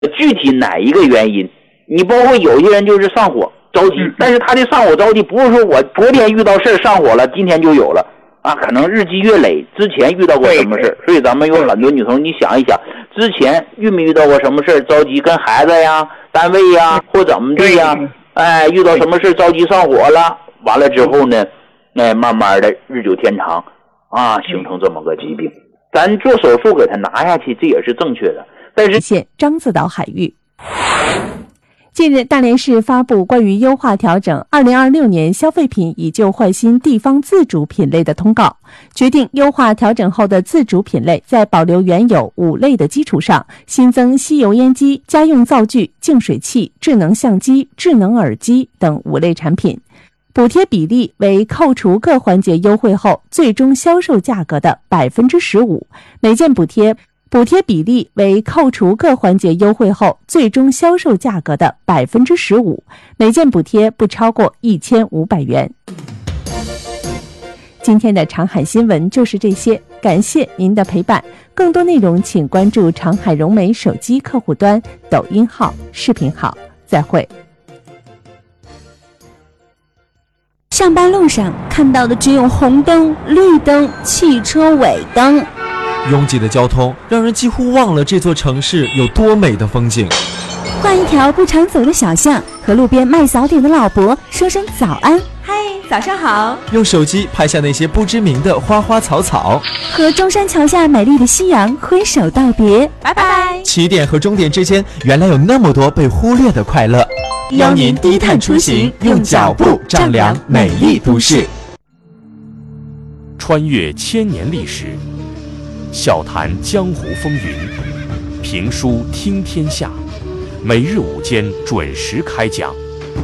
具体哪一个原因，你包括有些人就是上火着急，但是他的上火着急不是说我昨天遇到事上火了，今天就有了啊，可能日积月累，之前遇到过什么事，所以咱们有很多女同，你想一想，之前遇没遇到过什么事着急，跟孩子呀、单位呀或怎么的呀，哎，遇到什么事着急上火了，完了之后呢，哎，慢慢的日久天长啊，形成这么个疾病。咱做手术给他拿下去，这也是正确的。但是县獐子岛海域。近日，大连市发布关于优化调整2026年消费品以旧换新地方自主品类的通告，决定优化调整后的自主品类在保留原有5类的基础上，新增吸油烟机、家用灶具、净水器、智能相机、智能耳机等5类产品。补贴比例为扣除各环节优惠后最终销售价格的15%，每件补贴比例为扣除各环节优惠后最终销售价格的15%，每件补贴不超过1500元。今天的长海新闻就是这些，感谢您的陪伴。更多内容请关注长海融媒手机客户端、抖音号、视频号。再会。 上班路上看到的只有红灯、绿灯、汽车尾灯。 拥挤的交通让人几乎忘了这座城市有多美的风景。 换一条不常走的小巷，和路边卖早点的老伯说声早安， 嗨，早上好。 用手机拍下那些不知名的花花草草， 和中山桥下美丽的夕阳挥手道别， 拜拜。 起点和终点之间原来有那么多被忽略的快乐。邀您低碳出行，用脚步丈量美丽都市。 穿越千年历史，笑谈江湖风云，评书听天下，每日午间准时开讲。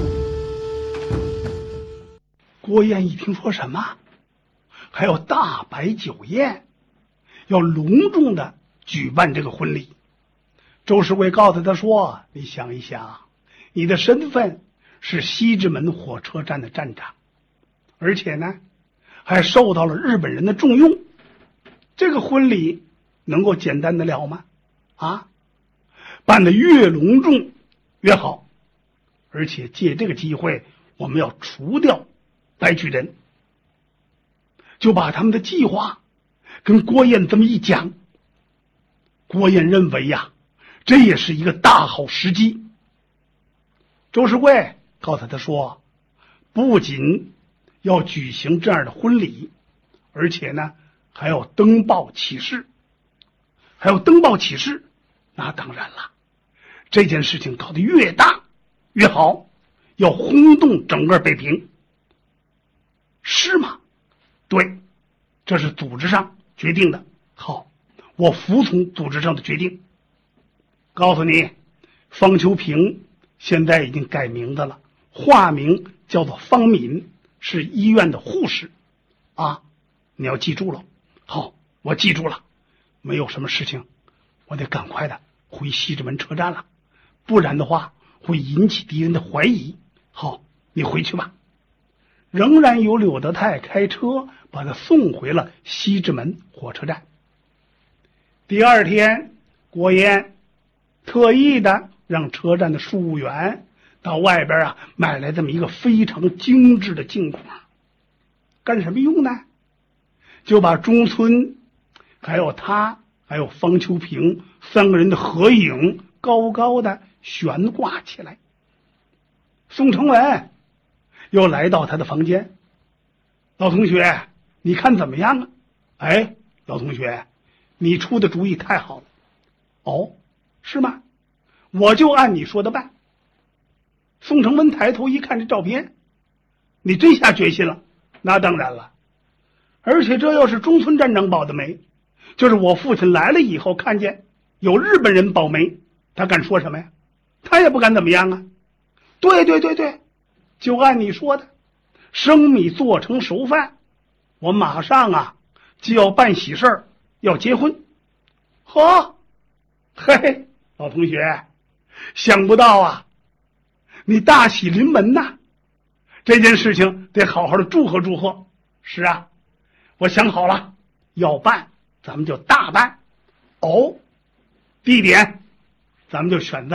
郭燕一听说什么，还要大摆酒宴，要隆重的举办这个婚礼。周世贵告诉他说：“你想一想，你的身份是西直门火车站的站长，而且呢，还受到了日本人的重用。这个婚礼能够简单得了吗？啊，办得越隆重越好，而且借这个机会，我们要除掉白举人。”就把他们的计划跟郭燕这么一讲。郭燕认为呀，这也是一个大好时机。周世贵告诉他说，不仅要举行这样的婚礼，而且呢还要登报启事。那当然了，这件事情搞得越大越好，要轰动整个北平。是吗？对，这是组织上决定的。好，我服从组织上的决定。告诉你，方秋平现在已经改名字了，化名叫做方敏，是医院的护士啊，你要记住了。好，我记住了。没有什么事情，我得赶快的回西直门车站了，不然的话会引起敌人的怀疑。好，你回去吧。仍然由柳德泰开车把他送回了西直门火车站。第二天，郭燕特意的让车站的事务员到外边买来这么一个非常精致的镜框。干什么用呢？就把中村还有他还有方秋平3个人的合影高高的悬挂起来。宋承文又来到他的房间。老同学，你看怎么样啊？哎，老同学，你出的主意太好了。哦，是吗？我就按你说的办。宋承文抬头一看这照片，你真下决心了。那当然了，而且这要是中村站长保的媒，就是我父亲来了以后看见有日本人保媒，他敢说什么呀？他也不敢怎么样啊。对，就按你说的，生米做成熟饭，我马上就要办喜事儿，要结婚。呵，嘿，老同学，想不到你大喜临门呐！这件事情得好好的祝贺祝贺。是啊，我想好了，要办咱们就大办。哦，地点咱们就选在